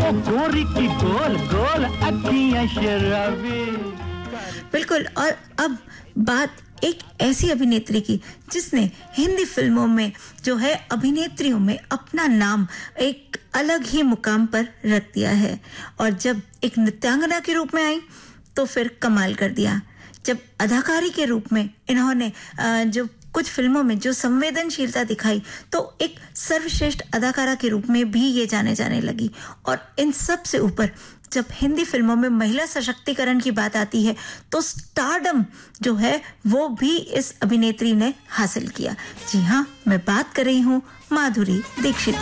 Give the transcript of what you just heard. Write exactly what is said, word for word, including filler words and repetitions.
ओ गोरी की गोल गोल अखियां शराबी। बिल्कुल। और अब बात एक ऐसी अभिनेत्री की जिसने हिंदी फिल्मों में जो है अभिनेत्रियों में अपना नाम एक अलग ही मुकाम पर रख दिया है, और जब एक नृत्यांगना के रूप में आई तो फिर कमाल कर दिया। जब अदाकारी के रूप में इन्होंने जो कुछ फिल्मों में जो संवेदनशीलता दिखाई तो एक सर्वश्रेष्ठ अदाकारा के रूप में भी ये जाने जाने लगी। और इन सब से ऊपर जब हिंदी फिल्मों में महिला सशक्तिकरण की बात आती है तो स्टारडम जो है वो भी इस अभिनेत्री ने हासिल किया। जी हाँ, मैं बात कर रही हूँ माधुरी दीक्षित